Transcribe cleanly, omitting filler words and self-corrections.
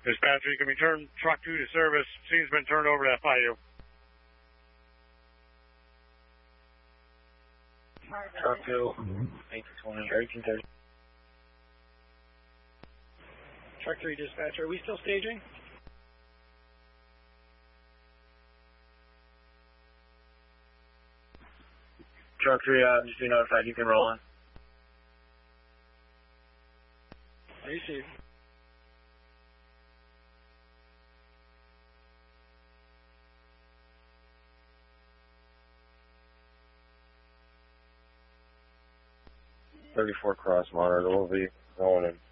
Dispatcher, you can return truck 2 to service. Scene's been turned over to FIU. Truck 2, 1830. Truck 3 dispatcher, are we still staging? Truck 3, just be notified, you can roll in. Received. .34 cross monitor, we'll be going in